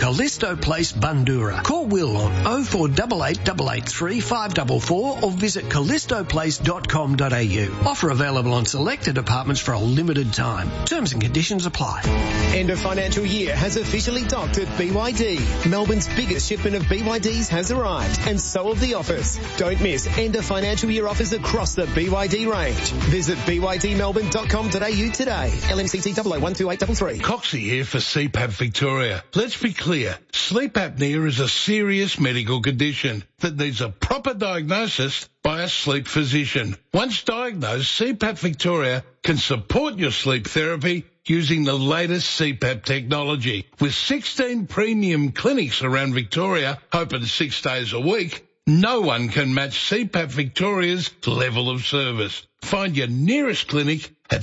Callisto Place, Bundoora. Call Will on 0488 883 544 or visit callistoplace.com.au. Offer available on selected apartments for a limited time. Terms and conditions apply. End of financial year has officially docked at BYD. Melbourne's biggest shipment of BYDs has arrived, and so have the offers. Don't miss end of financial year offers across the BYD range. Visit bydmelbourne.com.au today. LMCT 00128833. Coxie here for CPAP Victoria. Let's be clear. Sleep apnea is a serious medical condition that needs a proper diagnosis by a sleep physician. Once diagnosed, CPAP Victoria can support your sleep therapy using the latest CPAP technology. With 16 premium clinics around Victoria, open 6 days a week, no one can match CPAP Victoria's level of service. Find your nearest clinic at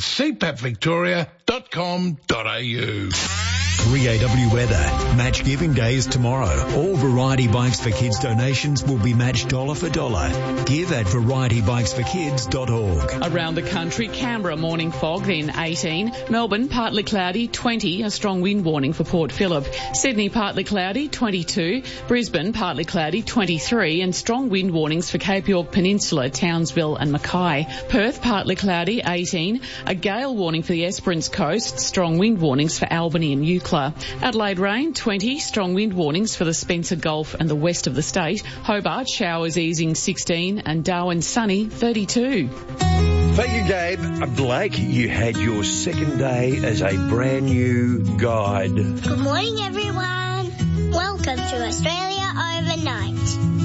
cpapvictoria.com.au. 3AW weather. Match giving day is tomorrow. All Variety Bikes for Kids donations will be matched dollar for dollar. Give at varietybikesforkids.org. Around the country, Canberra morning fog, then 18. Melbourne partly cloudy, 20. A strong wind warning for Port Phillip. Sydney partly cloudy, 22. Brisbane partly cloudy, 23. And strong wind warnings for Cape York Peninsula, Townsville and Mackay. Perth partly cloudy, 18. A gale warning for the Esperance Coast. Strong wind warnings for Albany and Euclid. Adelaide rain, 20. Strong wind warnings for the Spencer Gulf and the west of the state. Hobart showers easing, 16. And Darwin sunny, 32. Thank you, Gabe. Blake, you had your second day as a brand new guide. Good morning, everyone. Welcome to Australia Overnight.